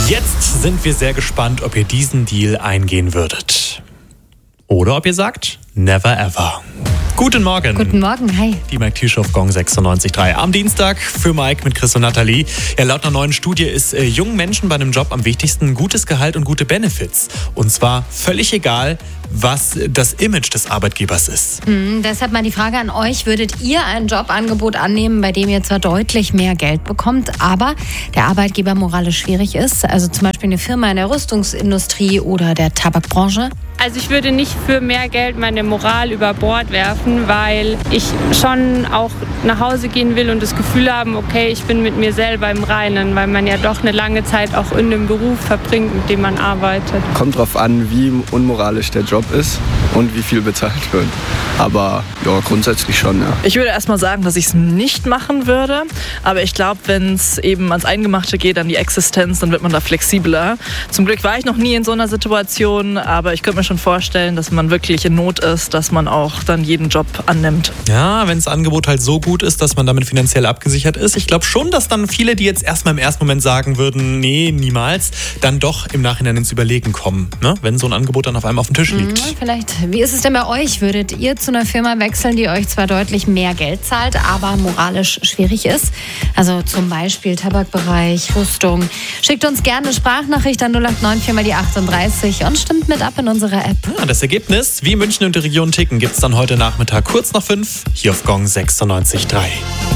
Jetzt sind wir sehr gespannt, ob ihr diesen Deal eingehen würdet. Oder ob ihr sagt, never ever. Guten Morgen. Guten Morgen, hi. Die Mike Tüsch auf Gong 96.3. Am Dienstag für Mike mit Chris und Nathalie. Ja, laut einer neuen Studie ist jungen Menschen bei einem Job am wichtigsten gutes Gehalt und gute Benefits. Und zwar völlig egal, was das Image des Arbeitgebers ist. Deshalb mal die Frage an euch, würdet ihr ein Jobangebot annehmen, bei dem ihr zwar deutlich mehr Geld bekommt, aber der Arbeitgeber moralisch schwierig ist? Also zum Beispiel eine Firma in der Rüstungsindustrie oder der Tabakbranche? Also ich würde nicht für mehr Geld meine Moral über Bord werfen, weil ich schon auch nach Hause gehen will und das Gefühl haben, okay, ich bin mit mir selber im Reinen, weil man ja doch eine lange Zeit auch in dem Beruf verbringt, mit dem man arbeitet. Kommt drauf an, wie unmoralisch der Job ist und wie viel bezahlt wird. Aber ja, grundsätzlich schon, ja. Ich würde erstmal sagen, dass ich es nicht machen würde. Aber ich glaube, wenn es eben ans Eingemachte geht, an die Existenz, dann wird man da flexibler. Zum Glück war ich noch nie in so einer Situation, aber ich könnte mir schon vorstellen, dass man wirklich in Not ist, dass man auch dann jeden Job annimmt. Ja, wenn das Angebot halt so gut ist, dass man damit finanziell abgesichert ist. Ich glaube schon, dass dann viele, die jetzt erstmal im ersten Moment sagen würden, nee, niemals, dann doch im Nachhinein ins Überlegen kommen, ne? Wenn so ein Angebot dann auf einmal auf dem Tisch liegt. Vielleicht. Wie ist es denn bei euch? Würdet ihr zu einer Firma wechseln, die euch zwar deutlich mehr Geld zahlt, aber moralisch schwierig ist? Also zum Beispiel Tabakbereich, Rüstung. Schickt uns gerne eine Sprachnachricht an 0894 mal die 38 und stimmt mit ab in unserer App. Ja, das Ergebnis, wie München und die Region ticken, gibt es dann heute Nachmittag kurz nach 5 hier auf Gong 96.3.